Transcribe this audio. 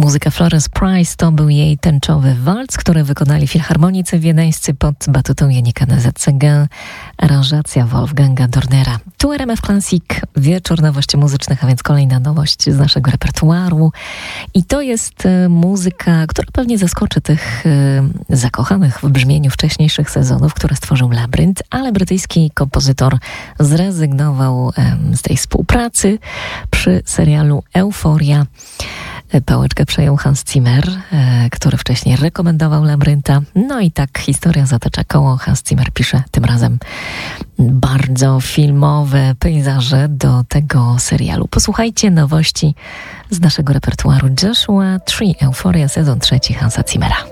Muzyka Florence Price to był jej tęczowy walc, który wykonali filharmonicy wiedeńscy pod batutą Janika Nézet-Séguin, aranżacja Wolfganga Dornera. Tu RMF Classic, wieczór nowości muzycznych, a więc kolejna nowość z naszego repertuaru. I to jest muzyka, która pewnie zaskoczy tych zakochanych w brzmieniu wcześniejszych sezonów, które stworzył Labyrinth, ale brytyjski kompozytor zrezygnował z tej współpracy przy serialu Euforia. Pałeczkę przejął Hans Zimmer, który wcześniej rekomendował Labyrynta. No i tak historia zatacza koło. Hans Zimmer pisze tym razem bardzo filmowe pejzaże do tego serialu. Posłuchajcie nowości z naszego repertuaru. Joshua Tree, Euforia, sezon 3 Hansa Zimmera.